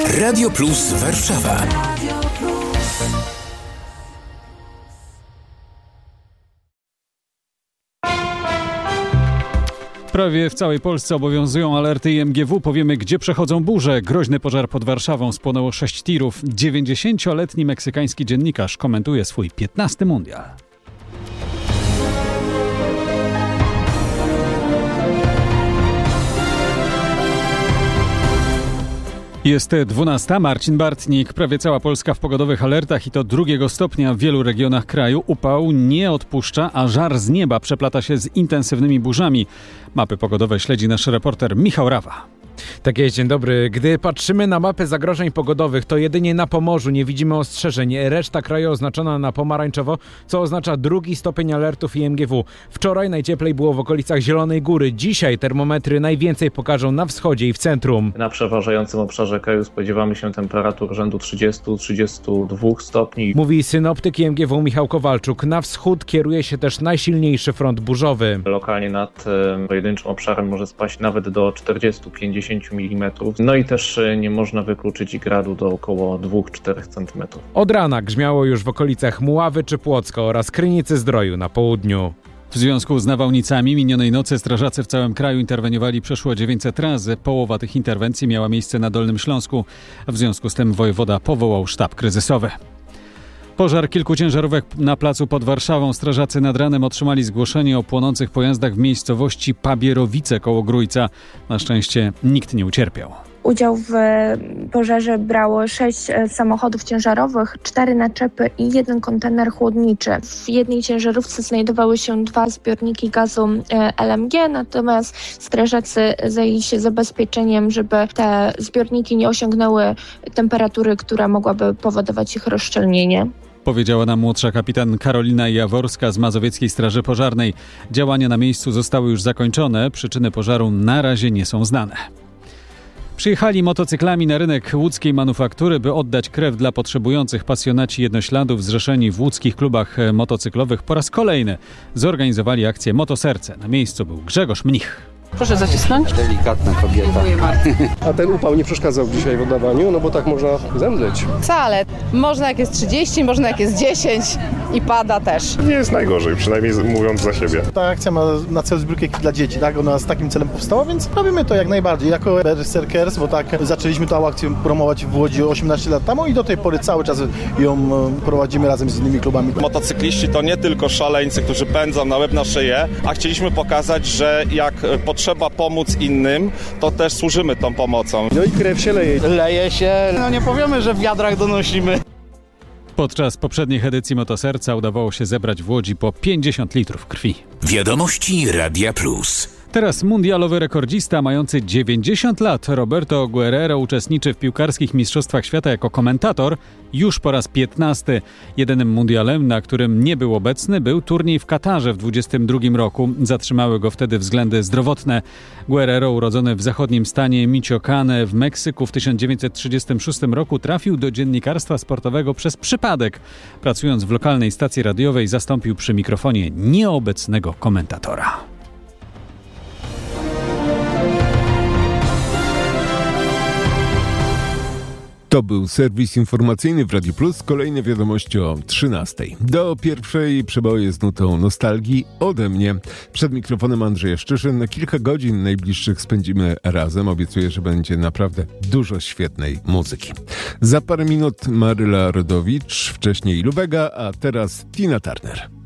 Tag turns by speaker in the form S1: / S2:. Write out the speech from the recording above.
S1: Radio Plus Warszawa.
S2: Prawie w całej Polsce obowiązują alerty IMGW. Powiemy, gdzie przechodzą burze. Groźny pożar pod Warszawą, spłonęło 6 tirów. 90-letni meksykański dziennikarz komentuje swój 15. mundial. Jest 12. Marcin Bartnik. Prawie cała Polska w pogodowych alertach i to 2 stopnia w wielu regionach kraju. Upał nie odpuszcza, a żar z nieba przeplata się z intensywnymi burzami. Mapy pogodowe śledzi nasz reporter Michał Rawa.
S3: Tak jest, dzień dobry. Gdy patrzymy na mapę zagrożeń pogodowych, to jedynie na Pomorzu nie widzimy ostrzeżeń. Reszta kraju oznaczona na pomarańczowo, co oznacza 2 stopień alertów IMGW. Wczoraj najcieplej było w okolicach Zielonej Góry. Dzisiaj termometry najwięcej pokażą na wschodzie i w centrum.
S4: Na przeważającym obszarze kraju spodziewamy się temperatur rzędu 30-32 stopni.
S3: Mówi synoptyk IMGW Michał Kowalczuk. Na wschód kieruje się też najsilniejszy front burzowy.
S4: Lokalnie nad pojedynczym obszarem może spaść nawet do 40-50 mm. No i też nie można wykluczyć gradu do około 2-4 cm.
S3: Od rana grzmiało już w okolicach Mławy czy Płocka oraz Krynicy-Zdroju na południu.
S2: W związku z nawałnicami minionej nocy strażacy w całym kraju interweniowali przeszło 900 razy. Połowa tych interwencji miała miejsce na Dolnym Śląsku. W związku z tym wojewoda powołał sztab kryzysowy. Pożar kilku ciężarówek na placu pod Warszawą. Strażacy nad ranem otrzymali zgłoszenie o płonących pojazdach w miejscowości Pabierowice koło Grójca. Na szczęście nikt nie ucierpiał.
S5: Udział w pożarze brało 6 samochodów ciężarowych, 4 naczepy i 1 kontener chłodniczy. W jednej ciężarówce znajdowały się 2 zbiorniki gazu LMG, natomiast strażacy zajęli się zabezpieczeniem, żeby te zbiorniki nie osiągnęły temperatury, która mogłaby powodować ich rozszczelnienie.
S2: Powiedziała nam młodsza kapitan Karolina Jaworska z Mazowieckiej Straży Pożarnej. Działania na miejscu zostały już zakończone. Przyczyny pożaru na razie nie są znane. Przyjechali motocyklami na rynek łódzkiej manufaktury, by oddać krew dla potrzebujących. Pasjonaci jednośladów zrzeszeni w łódzkich klubach motocyklowych po raz kolejny zorganizowali akcję Motoserce. Na miejscu był Grzegorz Mnich.
S6: Proszę zacisnąć.
S7: Delikatna kobieta.
S6: Dziękuję bardzo.
S8: A ten upał nie przeszkadzał dzisiaj w oddawaniu, no bo tak można zemdleć.
S6: Wcale. Można jak jest 30, można jak jest 10 i pada też.
S9: Nie jest najgorzej, przynajmniej mówiąc za siebie.
S10: Ta akcja ma na celu zbiórkę dla dzieci, tak? Ona z takim celem powstała, więc robimy to jak najbardziej. Jako Berserkers, bo tak zaczęliśmy tą akcję promować w Łodzi 18 lat temu i do tej pory cały czas ją prowadzimy razem z innymi klubami.
S9: Motocykliści to nie tylko szaleńcy, którzy pędzą na łeb na szyję, a chcieliśmy pokazać, że jak potrzeba pomóc innym, to też służymy tą pomocą.
S10: No i krew się leje.
S7: Leje się, no nie powiemy, że w wiadrach donosimy.
S2: Podczas poprzednich edycji Motoserca udawało się zebrać w Łodzi po 50 litrów krwi.
S1: Wiadomości Radia Plus.
S2: Teraz mundialowy rekordzista mający 90 lat Roberto Guerrero uczestniczy w piłkarskich mistrzostwach świata jako komentator już po raz 15. Jedynym mundialem, na którym nie był obecny, był turniej w Katarze w 22 roku. Zatrzymały go wtedy względy zdrowotne. Guerrero, urodzony w zachodnim stanie Michoacán w Meksyku w 1936 roku, trafił do dziennikarstwa sportowego przez przypadek. Pracując w lokalnej stacji radiowej, zastąpił przy mikrofonie nieobecnego komentatora.
S11: To był serwis informacyjny w Radiu Plus. Kolejne wiadomości o 13:00. Do pierwszej przeboje z nutą nostalgii ode mnie. Przed mikrofonem Andrzej Szczyszyn. Kilka godzin najbliższych spędzimy razem. Obiecuję, że będzie naprawdę dużo świetnej muzyki. Za parę minut Maryla Rodowicz, wcześniej Lubega, a teraz Tina Turner.